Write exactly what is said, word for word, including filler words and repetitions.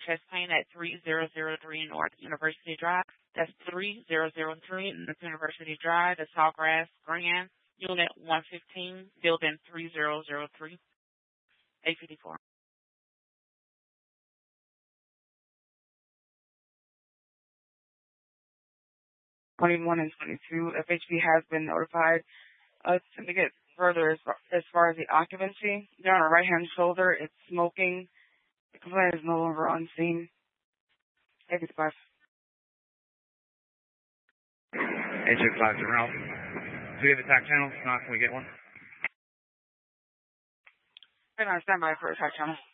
chest pain at three thousand three North University Drive. That's three thousand three North University Drive, the Sawgrass Grand, Unit one fifteen, Building three thousand three, eight fifty-four. twenty-one and twenty-two, F H P has been notified. Uh, to get further as far, as far as the occupancy, they're on the right-hand shoulder. It's smoking. The complaint is no longer on scene. eight fifty-five. eight six five, Ralph. Do we have a tac channel? If not, can we get one? They're on standby for a tac channel.